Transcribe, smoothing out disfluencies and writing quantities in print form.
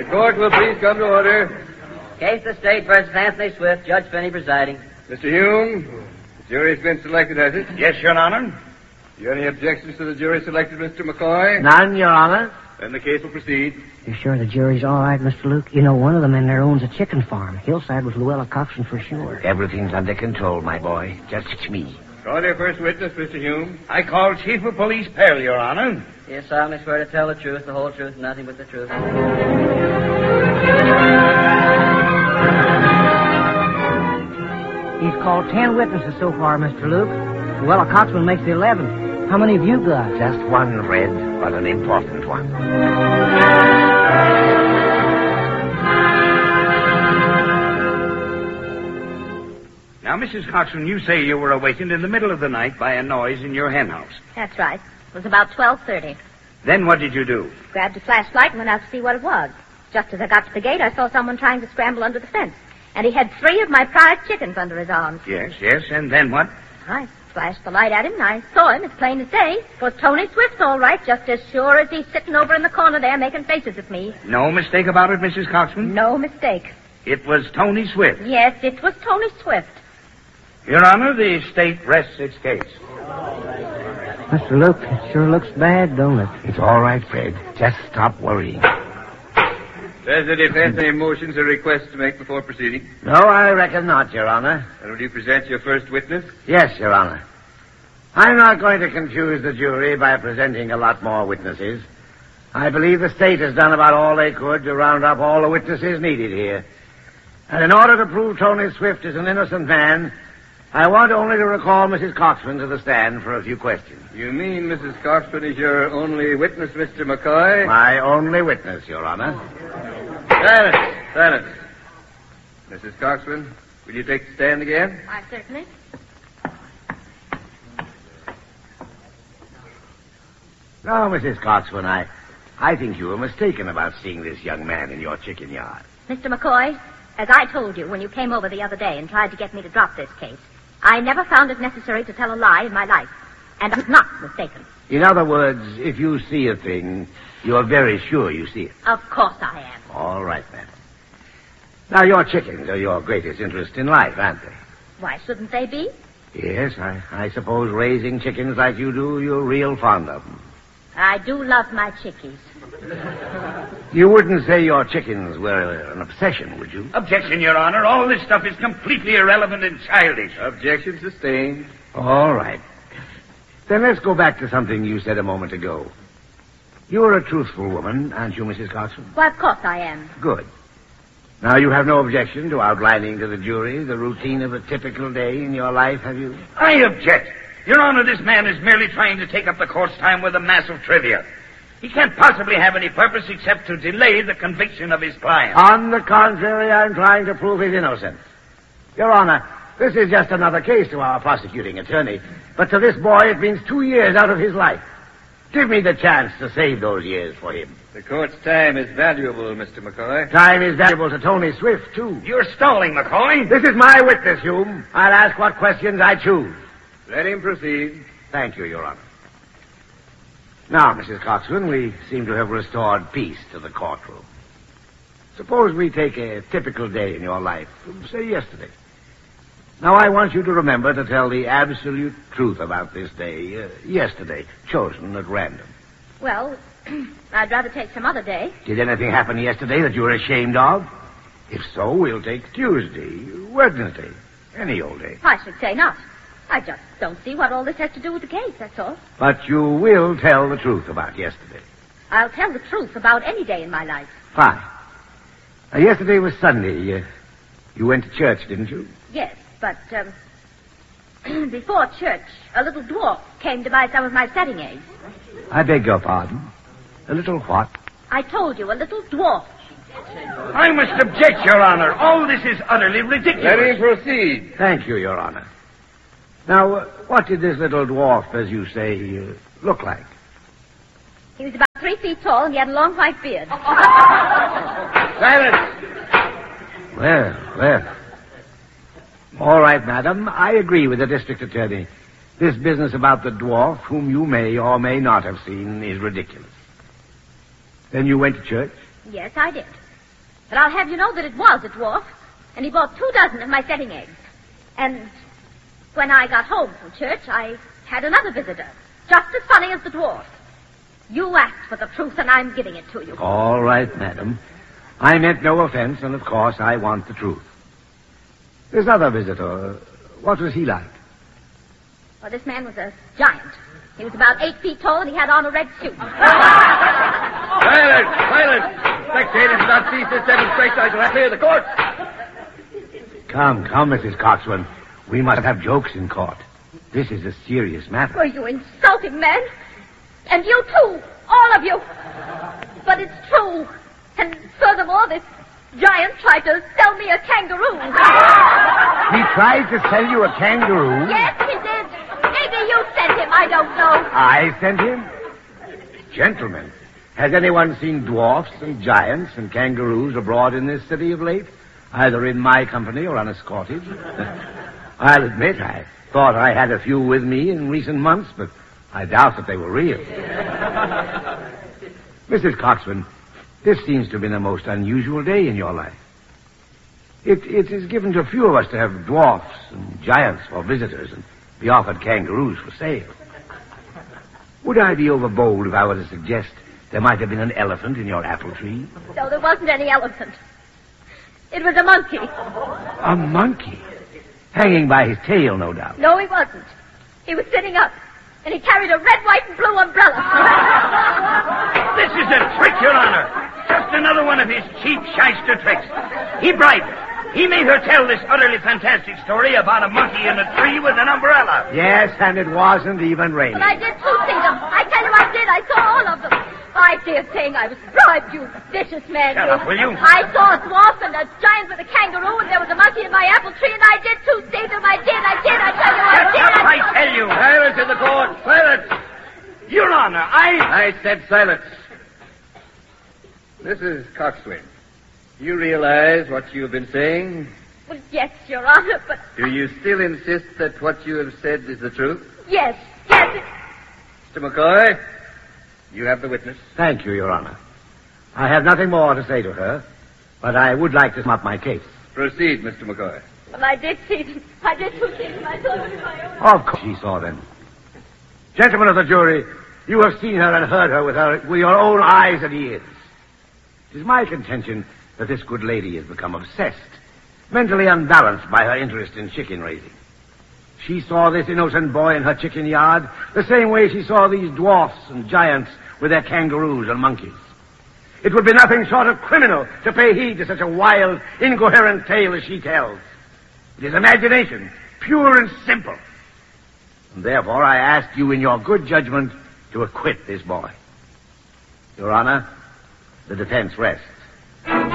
court will please come to order. Case the State versus Anthony Swift, Judge Finney presiding. Mr. Hume, the jury's been selected, has it? Yes, Your Honor. You any objections to the jury selected, Mr. McCoy? None, Your Honor. Then the case will proceed. You sure the jury's all right, Mr. Luke? You know, one of them in there owns a chicken farm. Hillside was Luella Coxon for sure. Everything's under control, my boy. Just me. Call your first witness, Mr. Hume. I call Chief of Police Pearl, Your Honor. You solemnly swear to tell the truth, the whole truth, and nothing but the truth. He's called 10 witnesses so far, Mr. Luke. Luella Coxon makes the 11th. How many have you got? Just one, Red, but an important one. Now, Mrs. Coxon, you say you were awakened in the middle of the night by a noise in your hen house. That's right. It was about 12:30. Then what did you do? Grabbed a flashlight and went out to see what it was. Just as I got to the gate, I saw someone trying to scramble under the fence. And he had 3 of my prize chickens under his arms. Yes, and then what? I flashed the light at him, and I saw him as plain as day. It was Tony Swift, all right, just as sure as he's sitting over in the corner there making faces at me. No mistake about it, Mrs. Coxon? No mistake. It was Tony Swift. Yes, it was Tony Swift. Your Honor, the State rests its case. Mr. Luke, it sure looks bad, don't it? It's all right, Fred. Just stop worrying. Does the defense any motions or requests to make before proceeding? No, I reckon not, Your Honor. And will you present your first witness? Yes, Your Honor. I'm not going to confuse the jury by presenting a lot more witnesses. I believe the State has done about all they could to round up all the witnesses needed here. And in order to prove Tony Swift is an innocent man, I want only to recall Mrs. Coxman to the stand for a few questions. You mean Mrs. Coxman is your only witness, Mr. McCoy? My only witness, Your Honor. Silence. Mrs. Coxman, will you take the stand again? Why, certainly. Now, Mrs. Coxman, I think you were mistaken about seeing this young man in your chicken yard. Mr. McCoy, as I told you when you came over the other day and tried to get me to drop this case, I never found it necessary to tell a lie in my life. And I'm not mistaken. In other words, if you see a thing, you're very sure you see it. Of course I am. All right, then. Now, your chickens are your greatest interest in life, aren't they? Why shouldn't they be? Yes, I suppose raising chickens like you do, you're real fond of them. I do love my chickies. You wouldn't say your chickens were an obsession, would you? Objection, Your Honor. All this stuff is completely irrelevant and childish. Objection sustained. All right. Then let's go back to something you said a moment ago. You're a truthful woman, aren't you, Mrs. Coxon? Why, of course I am. Good. Now, you have no objection to outlining to the jury the routine of a typical day in your life, have you? I object. Your Honor, this man is merely trying to take up the court's time with a mass of trivia. He can't possibly have any purpose except to delay the conviction of his client. On the contrary, I'm trying to prove his innocence. Your Honor, this is just another case to our prosecuting attorney, but to this boy it means 2 years out of his life. Give me the chance to save those years for him. The court's time is valuable, Mr. McCoy. Time is valuable to Tony Swift, too. You're stalling, McCoy. This is my witness, Hume. I'll ask what questions I choose. Let him proceed. Thank you, Your Honor. Now, Mrs. Coxman, we seem to have restored peace to the courtroom. Suppose we take a typical day in your life, say yesterday. Now, I want you to remember to tell the absolute truth about this day, yesterday, chosen at random. Well, I'd rather take some other day. Did anything happen yesterday that you were ashamed of? If so, we'll take Tuesday, Wednesday, any old day. I should say not. I just don't see what all this has to do with the case, that's all. But you will tell the truth about yesterday. I'll tell the truth about any day in my life. Fine. Now, yesterday was Sunday. You went to church, didn't you? Yes, but, before church, a little dwarf came to buy some of my setting eggs. I beg your pardon. A little what? I told you, a little dwarf. I must object, Your Honor. All this is utterly ridiculous. Let him proceed. Thank you, Your Honor. Now, what did this little dwarf, as you say, look like? He was about 3 feet tall, and he had a long white beard. Silence. Well. All right, madam. I agree with the district attorney. This business about the dwarf, whom you may or may not have seen, is ridiculous. Then you went to church? Yes, I did. But I'll have you know that it was a dwarf, and he bought 24 of my setting eggs. And when I got home from church, I had another visitor, just as funny as the dwarf. You asked for the truth, and I'm giving it to you. All right, madam. I meant no offense, and of course I want the truth. This other visitor, what was he like? Well, this man was a giant. He was about 8 feet tall, and he had on a red suit. Silence! Silence! Spectators do not cease this demonstration. I shall have to clear the court. Come, Mrs. Coxswain. We must have jokes in court. This is a serious matter. Oh, you insulting man. And you too, all of you. But it's true. And furthermore, this giant tried to sell me a kangaroo. He tried to sell you a kangaroo? Yes, he did. Maybe you sent him, I don't know. I sent him? Gentlemen, has anyone seen dwarfs and giants and kangaroos abroad in this city of late? Either in my company or unescorted? I'll admit I thought I had a few with me in recent months, but I doubt that they were real. Mrs. Coxswain, this seems to have been a most unusual day in your life. It is given to few of us to have dwarfs and giants for visitors and be offered kangaroos for sale. Would I be overbold if I were to suggest there might have been an elephant in your apple tree? No, there wasn't any elephant. It was a monkey. A monkey? Hanging by his tail, no doubt. No, he wasn't. He was sitting up, and he carried a red, white, and blue umbrella. This is a trick, Your Honor. Just another one of his cheap shyster tricks. He bribed her. He made her tell this utterly fantastic story about a monkey in a tree with an umbrella. Yes, and it wasn't even raining. But I did too see them. I tell you I did. I saw all of them. I dare saying I was bribed, you vicious man. Shut up, will you? I saw a dwarf and a giant with a kangaroo, and there was a monkey in my apple tree, and I did too see them. I did. I tell you I did. Shut up, I tell you. Silence in the court. Silence. Your Honor, I said silence. Mrs. Coxswain, you realize what you've been saying? Well, yes, Your Honor, but... Do you still insist that what you have said is the truth? Yes. Mr. McCoy, you have the witness. Thank you, Your Honor. I have nothing more to say to her, but I would like to sum up my case. Proceed, Mr. McCoy. Well, I did see them. I did too see them. I saw them with my own... Of course she saw them. Gentlemen of the jury, you have seen her and heard her with your own eyes and ears. It is my contention that this good lady has become obsessed, mentally unbalanced by her interest in chicken raising. She saw this innocent boy in her chicken yard the same way she saw these dwarfs and giants with their kangaroos and monkeys. It would be nothing short of criminal to pay heed to such a wild, incoherent tale as she tells. It is imagination, pure and simple. And therefore I ask you in your good judgment to acquit this boy. Your Honor, the defense rests.